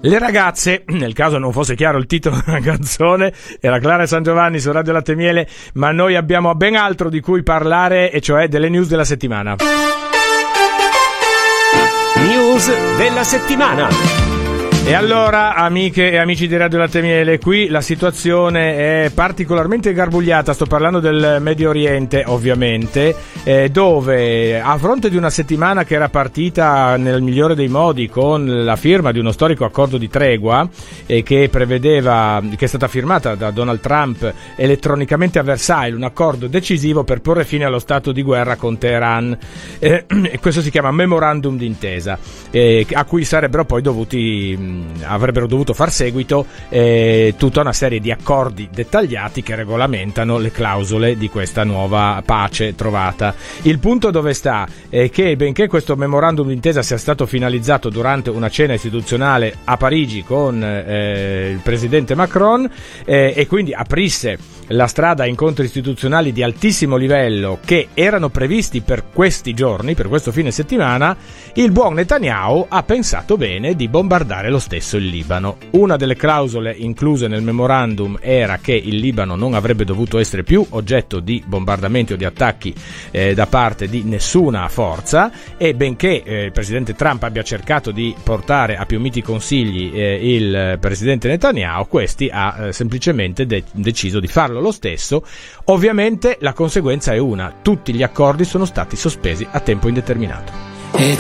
Le ragazze, nel caso non fosse chiaro il titolo della canzone, era Clara San Giovanni su Radio Latte e Miele, ma noi abbiamo ben altro di cui parlare, e cioè delle news della settimana. News della settimana. E allora, amiche e amici di Radio Latte e Miele, qui la situazione è particolarmente garbugliata. Sto parlando del Medio Oriente, ovviamente, dove a fronte di una settimana che era partita nel migliore dei modi con la firma di uno storico accordo di tregua, che prevedeva, che è stata firmata da Donald Trump elettronicamente a Versailles, un accordo decisivo per porre fine allo stato di guerra con Teheran, e questo si chiama Memorandum d'intesa, a cui sarebbero poi avrebbero dovuto far seguito tutta una serie di accordi dettagliati che regolamentano le clausole di questa nuova pace trovata. Il punto dove sta è che, benché questo memorandum d'intesa sia stato finalizzato durante una cena istituzionale a Parigi con il presidente Macron, e quindi aprisse la strada a incontri istituzionali di altissimo livello che erano previsti per questi giorni, per questo fine settimana, il buon Netanyahu ha pensato bene di bombardare lo stesso il Libano. Una delle clausole incluse nel memorandum era che il Libano non avrebbe dovuto essere più oggetto di bombardamenti o di attacchi da parte di nessuna forza, e benché il presidente Trump abbia cercato di portare a più miti consigli il presidente Netanyahu, questi ha semplicemente deciso di farlo lo stesso. Ovviamente la conseguenza è una: tutti gli accordi sono stati sospesi a tempo indeterminato. It